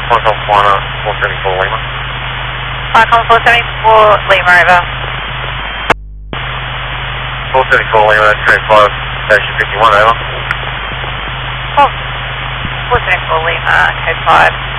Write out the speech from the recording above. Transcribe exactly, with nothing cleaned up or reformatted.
Quantum Fauna, four seventy-four Lima. Falcon four seventy-four Lima, over. four seventy-four Lima, twenty-five, station fifty-one, over. Oh, four seventy-four Lima, code five.